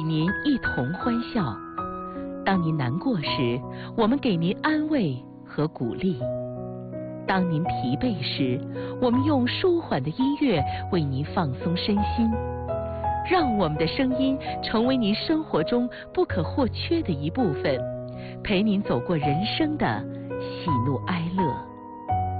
您一同欢笑。当您难过时，我们给您安慰和鼓励；当您疲惫时，我们用舒缓的音乐为您放松身心。让我们的声音成为您生活中不可或缺的一部分，陪您走过人生的喜怒哀乐。